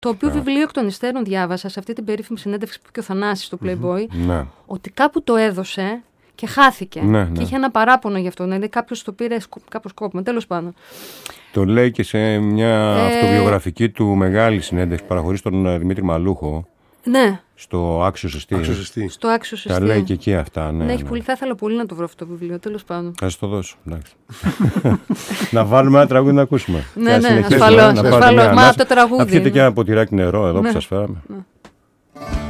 Το οποίο βιβλίο εκ των υστέρων διάβασα σε αυτή την περίφημη συνέντευξη που και ο Θανάσης στο Playboy, ότι κάπου το έδωσε και χάθηκε. Και είχε ένα παράπονο γι' αυτό. Δηλαδή κάποιος το πήρε κάπως κόπημα. Τέλος πάντων. Το λέει και σε μια αυτοβιογραφική του μεγάλη συνέντευξη που παραχωρεί στον Δημήτρη Μαλούχο. Ναι. Στο Άξιο Σωστή. Στο Άξιο Σωστή. Τα λέει και εκεί αυτά. Ναι, έχει πολύ, θα ήθελα πολύ να το βρω αυτό το βιβλίο. Τέλος πάντων. Θα το δώσω. Να βάλουμε ένα τραγούδι να ακούσουμε. Ναι, ασφαλώς. Μα το τραγούδι. Να πιείτε και ένα ποτηράκι νερό εδώ που σας φέραμε.